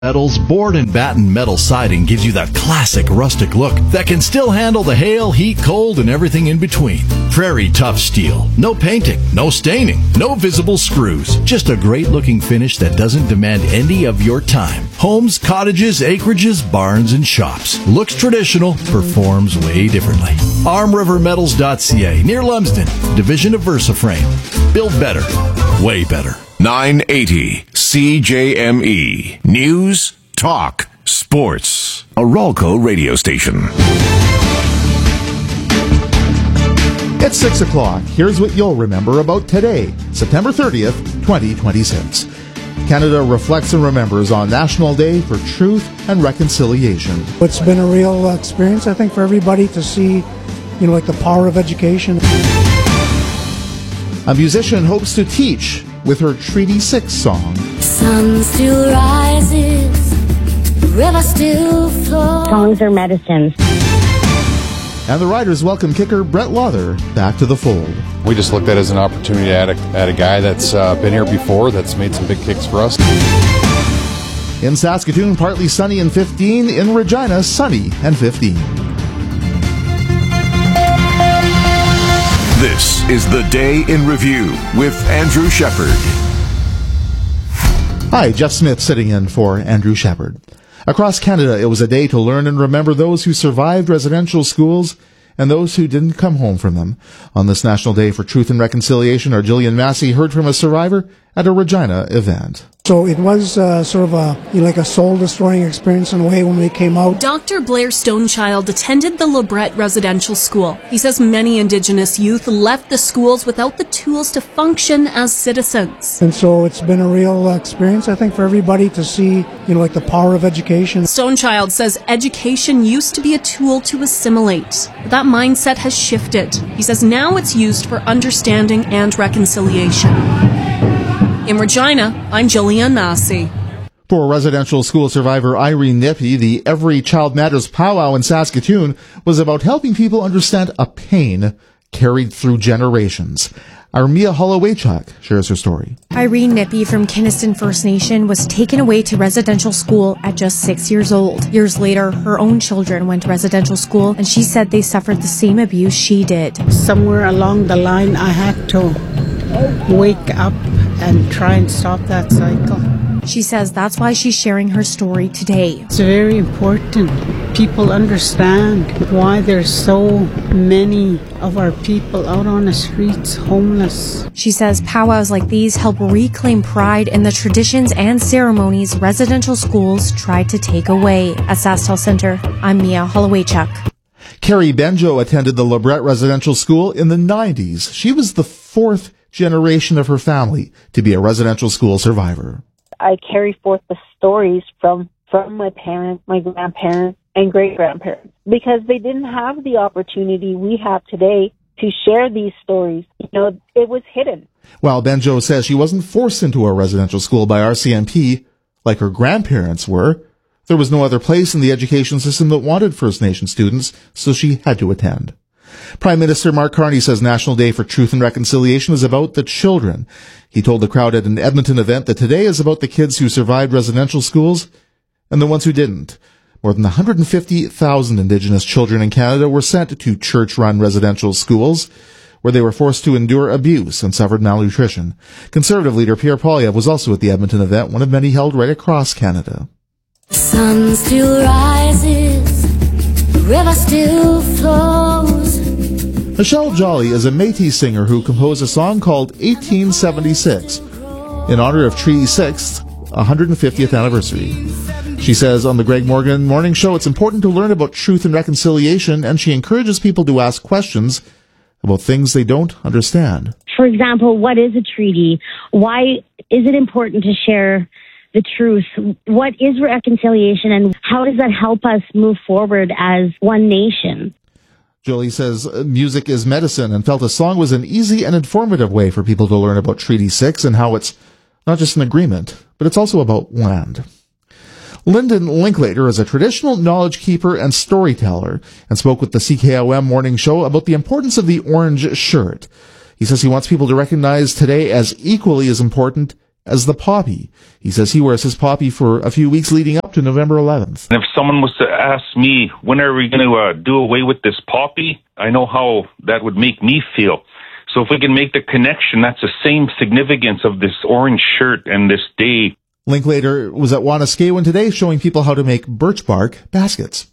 Metals board and batten metal siding gives you that classic rustic look that can still handle the hail, heat, cold, and everything in between. Prairie Tough Steel. No painting, no staining, no visible screws. Just a great looking finish that doesn't demand any of your time. Homes, cottages, acreages, barns, and shops. Looks traditional, performs way differently. ArmRiverMetals.ca near Lumsden. Division of VersaFrame. Build better. Way better. 980 CJME. News, talk, sports. A Ralco radio station. It's 6 o'clock. Here's what you'll remember about today, September 30th, 2026. Canada reflects and remembers on National Day for Truth and Reconciliation. It's been a real experience, I think, for everybody to see, like the power of education. A musician hopes to teach with her Treaty 6 song. Sun still rises, river still flows. Songs are medicine. And the Riders welcome kicker Brett Lother back to the fold. We just looked at it as an opportunity to add a guy that's been here before, that's made some big kicks for us. In Saskatoon, partly sunny and 15. In Regina, sunny and 15. This is the Day in Review with Andrew Shepard. Hi, Jeff Smith sitting in for Andrew Shepard. Across Canada, it was a day to learn and remember those who survived residential schools and those who didn't come home from them. On this National Day for Truth and Reconciliation, our Jillian Massey heard from a survivor at a Regina event. So it was sort of a soul-destroying experience in a way when we came out. Dr. Blair Stonechild attended the LeBret Residential School. He says many Indigenous youth left the schools without the tools to function as citizens. And so it's been a real experience, I think, for everybody to see, like the power of education. Stonechild says education used to be a tool to assimilate. But that mindset has shifted. He says now it's used for understanding and reconciliation. In Regina, I'm Jillian Massey. For residential school survivor Irene Nippy, the Every Child Matters powwow in Saskatoon was about helping people understand a pain carried through generations. Our Mia Hollowaychuk shares her story. Irene Nippy from Kiniston First Nation was taken away to residential school at just 6 years old. Years later, her own children went to residential school, and she said they suffered the same abuse she did. Somewhere along the line, I had to wake up and try and stop that cycle. She says that's why she's sharing her story today. It's very important people understand why there's so many of our people out on the streets homeless. She says powwows like these help reclaim pride in the traditions and ceremonies residential schools tried to take away. At SaskTel Centre, I'm Mia Hollowaychuk. Carrie Benjo attended the LeBret Residential School in the 90s. She was the fourth generation of her family to be a residential school survivor. I carry forth the stories from my parents, my grandparents, and great-grandparents because they didn't have the opportunity we have today to share these stories. It was hidden. While Benjo says she wasn't forced into a residential school by RCMP like her grandparents were, there was no other place in the education system that wanted First Nation students, so she had to attend. Prime Minister Mark Carney says National Day for Truth and Reconciliation is about the children. He told the crowd at an Edmonton event that today is about the kids who survived residential schools and the ones who didn't. More than 150,000 Indigenous children in Canada were sent to church-run residential schools where they were forced to endure abuse and suffered malnutrition. Conservative leader Pierre Poilievre was also at the Edmonton event, one of many held right across Canada. The sun still rises, the river still flows. Michelle Jolly is a Métis singer who composed a song called 1876 in honor of Treaty 6's 150th anniversary. She says on the Greg Morgan Morning Show it's important to learn about truth and reconciliation, and she encourages people to ask questions about things they don't understand. For example, what is a treaty? Why is it important to share the truth? What is reconciliation, and how does that help us move forward as one nation? Jolie says music is medicine and felt a song was an easy and informative way for people to learn about Treaty 6 and how it's not just an agreement, but it's also about land. Lyndon Linklater is a traditional knowledge keeper and storyteller and spoke with the CKOM Morning Show about the importance of the orange shirt. He says he wants people to recognize today as equally as important as the Poppy. He says he wears his Poppy for a few weeks leading up to November 11th. And if someone was to ask me, when are we going to do away with this Poppy, I know how that would make me feel. So if we can make the connection, that's the same significance of this orange shirt and this day. Linklater was at Wanuskewin today showing people how to make birch bark baskets.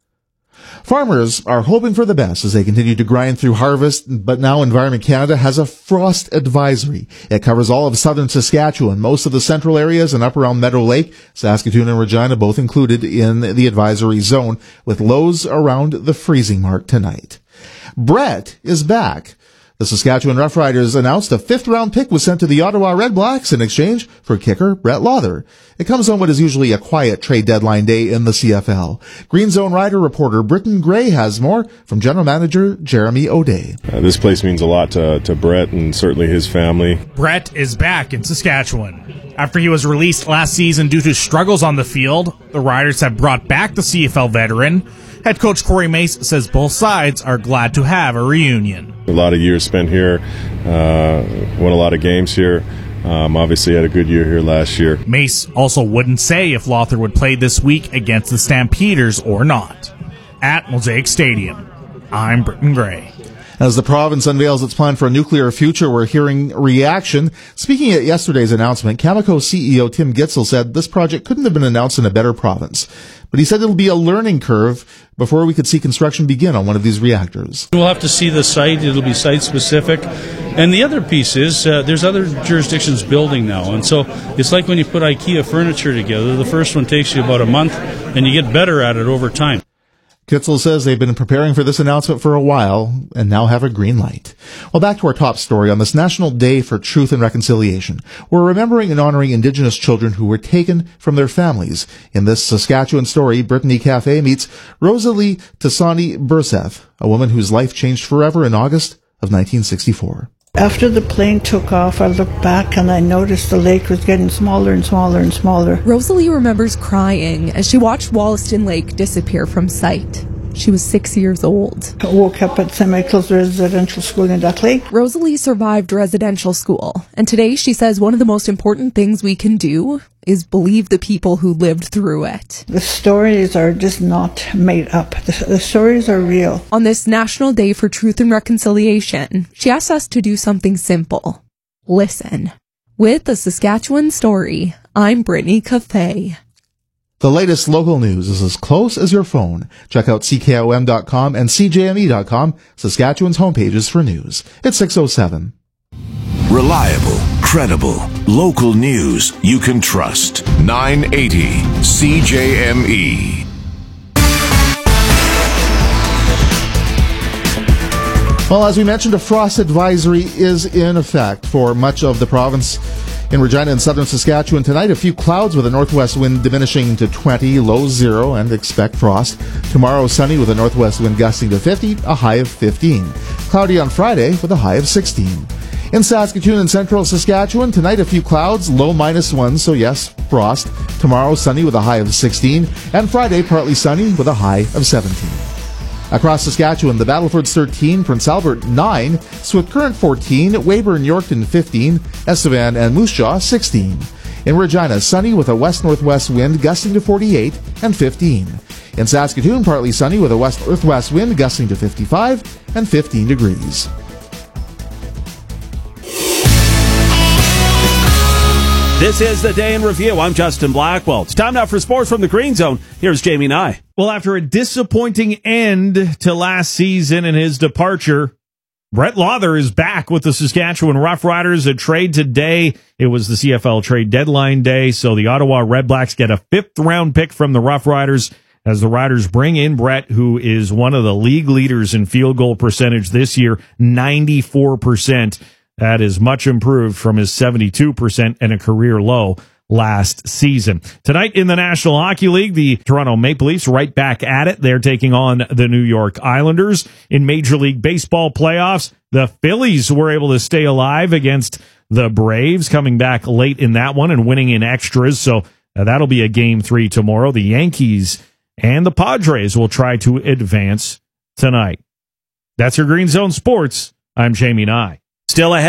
Farmers are hoping for the best as they continue to grind through harvest, but now Environment Canada has a frost advisory. It covers all of southern Saskatchewan, most of the central areas, and up around Meadow Lake. Saskatoon and Regina both included in the advisory zone, with lows around the freezing mark tonight. Brett is back. The Saskatchewan Roughriders announced a fifth-round pick was sent to the Ottawa Redblacks in exchange for kicker Brett Lawther. It comes on what is usually a quiet trade deadline day in the CFL. Green Zone Rider reporter Britton Gray has more from General Manager Jeremy O'Day. This place means a lot to Brett and certainly his family. Brett is back in Saskatchewan. After he was released last season due to struggles on the field, the Riders have brought back the CFL veteran. Head coach Corey Mace says both sides are glad to have a reunion. A lot of years spent here, won a lot of games here. Obviously had a good year here last year. Mace also wouldn't say if Lawther would play this week against the Stampeders or not. At Mosaic Stadium, I'm Britton Gray. As the province unveils its plan for a nuclear future, we're hearing reaction. Speaking at yesterday's announcement, Cameco CEO Tim Gitzel said this project couldn't have been announced in a better province. But he said it'll be a learning curve before we could see construction begin on one of these reactors. We'll have to see the site. It'll be site-specific. And the other piece is there's other jurisdictions building now. And so it's like when you put IKEA furniture together. The first one takes you about a month, and you get better at it over time. Kitzel says they've been preparing for this announcement for a while and now have a green light. Well, back to our top story on this National Day for Truth and Reconciliation. We're remembering and honoring Indigenous children who were taken from their families. In this Saskatchewan story, Brittany Cafe meets Rosalie Tassani Burseth, a woman whose life changed forever in August of 1964. After the plane took off, I looked back and I noticed the lake was getting smaller and smaller and smaller. Rosalie remembers crying as she watched Wollaston Lake disappear from sight. She was 6 years old. I woke up at St. Michael's Residential School in Duck Lake. Rosalie survived residential school, and today she says one of the most important things we can do is believe the people who lived through it. The stories are just not made up. The stories are real. On this National Day for Truth and Reconciliation, she asks us to do something simple. Listen. With the Saskatchewan Story, I'm Brittany Cafe. The latest local news is as close as your phone. Check out CKOM.com and CJME.com, Saskatchewan's homepages for news. It's 6:07. Reliable, credible, local news you can trust. 980 CJME. Well, as we mentioned, a frost advisory is in effect for much of the province. In Regina and southern Saskatchewan tonight, a few clouds with a northwest wind diminishing to 20, low 0, and expect frost. Tomorrow, sunny with a northwest wind gusting to 50, a high of 15. Cloudy on Friday with a high of 16. In Saskatoon and central Saskatchewan, tonight a few clouds, low -1, so yes, frost. Tomorrow, sunny with a high of 16, and Friday, partly sunny with a high of 17. Across Saskatchewan, the Battleford's 13, Prince Albert 9, Swift-Current 14, Weyburn Yorkton 15, Estevan and Moose Jaw 16. In Regina, sunny with a west-northwest wind gusting to 48 and 15. In Saskatoon, partly sunny with a west-northwest wind gusting to 55 and 15 degrees. This is the Day in Review. I'm Justin Blackwell. It's time now for sports from the Green Zone. Here's Jamie Nye. Well, after a disappointing end to last season and his departure, Brett Lawther is back with the Saskatchewan Roughriders. A trade today. It was the CFL trade deadline day, so the Ottawa Redblacks get a fifth-round pick from the Roughriders as the Riders bring in Brett, who is one of the league leaders in field goal percentage this year, 94%. That is much improved from his 72% and a career low last season. Tonight in the National Hockey League, the Toronto Maple Leafs right back at it. They're taking on the New York Islanders. In Major League Baseball playoffs, the Phillies were able to stay alive against the Braves, coming back late in that one and winning in extras. So that'll be a Game 3 tomorrow. The Yankees and the Padres will try to advance tonight. That's your Green Zone Sports. I'm Jamie Nye. Still ahead,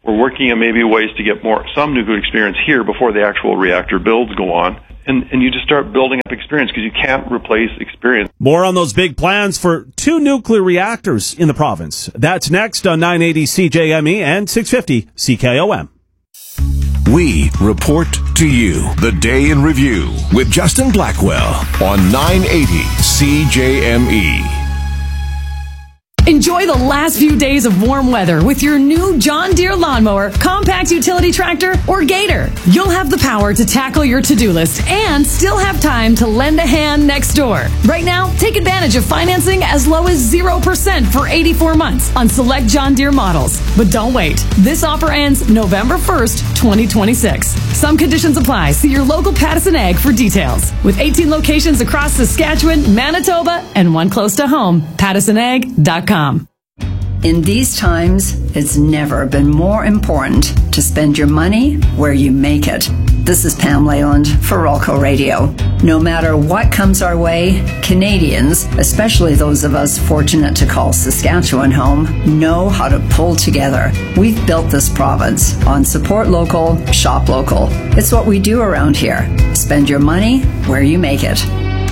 We're working on maybe ways to get some nuclear experience here before the actual reactor builds go on. And you just start building up experience because you can't replace experience. More on those big plans for 2 nuclear reactors in the province. That's next on 980 CJME and 650 CKOM. We report to you the day in review with Justin Blackwell on 980 CJME. Enjoy the last few days of warm weather with your new John Deere lawnmower, compact utility tractor, or Gator. You'll have the power to tackle your to-do list and still have time to lend a hand next door. Right now, take advantage of financing as low as 0% for 84 months on select John Deere models. But don't wait. This offer ends November 1st, 2026. Some conditions apply. See your local Pattison Ag for details. With 18 locations across Saskatchewan, Manitoba, and one close to home, PattisonAg.com. In these times, it's never been more important to spend your money where you make it. This is Pam Leyland for Rolco Radio. No matter what comes our way, Canadians, especially those of us fortunate to call Saskatchewan home, know how to pull together. We've built this province on support local, shop local. It's what we do around here. Spend your money where you make it.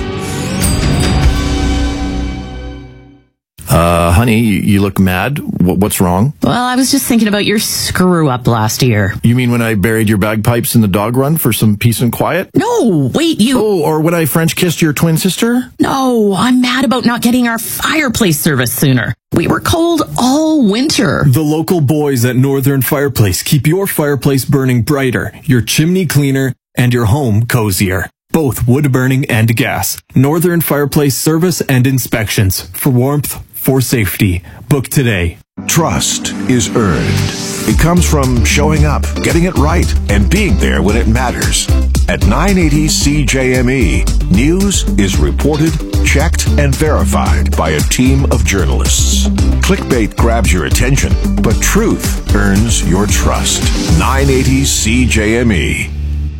Honey, you look mad. What's wrong? Well, I was just thinking about your screw-up last year. You mean when I buried your bagpipes in the dog run for some peace and quiet? No, wait, Oh, or when I French kissed your twin sister? No, I'm mad about not getting our fireplace service sooner. We were cold all winter. The local boys at Northern Fireplace keep your fireplace burning brighter, your chimney cleaner, and your home cozier. Both wood burning and gas. Northern Fireplace service and inspections for warmth, for safety. Book today. Trust is earned. It comes from showing up, getting it right, and being there when it matters. At 980 CJME, news is reported, checked, and verified by a team of journalists. Clickbait grabs your attention, but truth earns your trust. 980 CJME.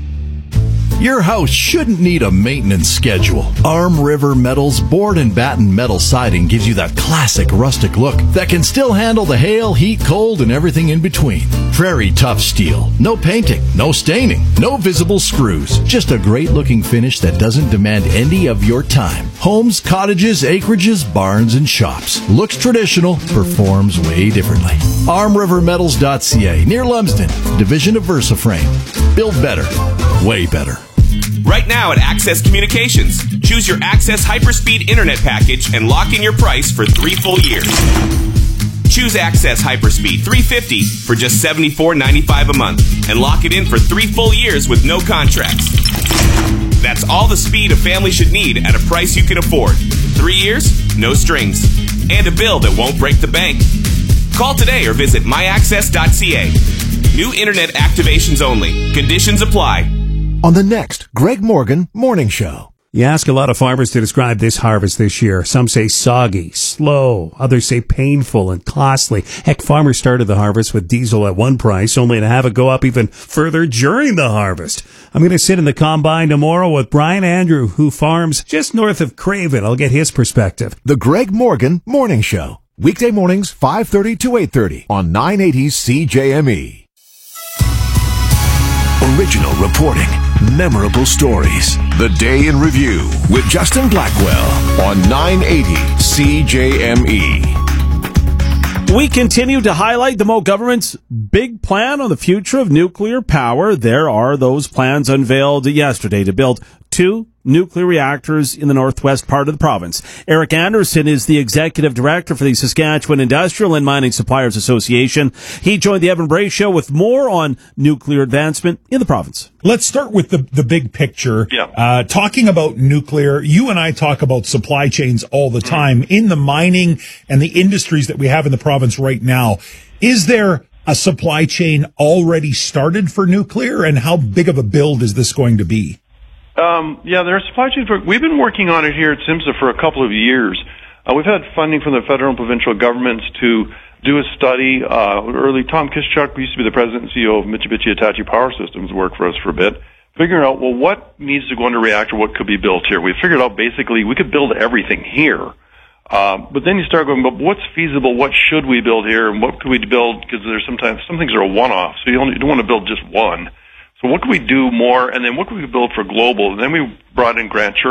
Your house shouldn't need a maintenance schedule. Arm River Metal's board and batten metal siding gives you that classic rustic look that can still handle the hail, heat, cold, and everything in between. Prairie Tough Steel. No painting, no staining, no visible screws. Just a great-looking finish that doesn't demand any of your time. Homes, cottages, acreages, barns, and shops. Looks traditional, performs way differently. ArmRiverMetals.ca, near Lumsden, division of VersaFrame. Build better, way better. Right now at Access Communications, choose your Access Hyperspeed Internet package and lock in your price for 3 full years. Choose Access Hyperspeed 350 for just $74.95 a month and lock it in for 3 full years with no contracts. That's all the speed a family should need at a price you can afford. 3 years, no strings, and a bill that won't break the bank. Call today or visit myaccess.ca. New internet activations only. Conditions apply. On the next Greg Morgan Morning Show. You ask a lot of farmers to describe this harvest this year. Some say soggy, slow. Others say painful and costly. Heck, farmers started the harvest with diesel at one price, only to have it go up even further during the harvest. I'm going to sit in the combine tomorrow with Brian Andrew, who farms just north of Craven. I'll get his perspective. The Greg Morgan Morning Show. Weekday mornings, 5:30 to 8:30 on 980 CJME. Original reporting. Memorable stories. The Day in Review with Justin Blackwell on 980 CJME. We continue to highlight the Mo government's big plan on the future of nuclear power. There are those plans unveiled yesterday to build 2 nuclear reactors in the northwest part of the province. Eric Anderson is the executive director for the Saskatchewan Industrial and Mining Suppliers Association. He joined the Evan Bray Show with more on nuclear advancement in the province. Let's start with the big picture. Yeah. Talking about nuclear, you and I talk about supply chains all the time in the mining and the industries that we have in the province right now. Is there a supply chain already started for nuclear, and how big of a build is this going to be? Yeah, there's supply chains. We've been working on it here at SIMSA for a couple of years. We've had funding from the federal and provincial governments to do a study. Early, Tom Kiszczuk, who used to be the president and CEO of Mitsubishi Hitachi Power Systems, worked for us for a bit, figuring out, well, what needs to go into a reactor, what could be built here. We figured out basically we could build everything here. But then you start going, but what's feasible? What should we build here? And what could we build? Because there's sometimes some things are a one-off, so you don't want to build just one. So what can we do more? And then what can we build for global? And then we brought in Grant Church